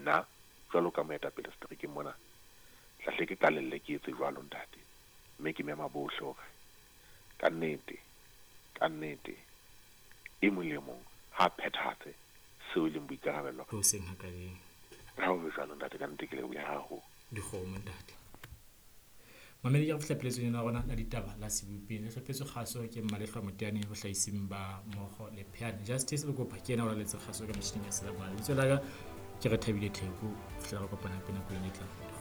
nna jwalo ka moetapele seterekeng mona hlahle ke qalelle ke etse jwalo ntate mme ke mema bohle hore ka nnete e mong le mong ha phethatse seo e leng boikarabelo ho seng hakaleng ha o jwalo ntate ka nnete ke leboha haholo dikgomo ntate mamedi ya bohlapetso yona rona la ditaba la sebopeng le hlapetswe kgaso ke Mmalehlo Moteane ho hlahiseng ba mmogo le Phane Justice le kopa ke ena o letse kgaso ka metjhineng ya selabana le tswela ka ke re Thabile Theko fihlela re kopana pele nako e tlang.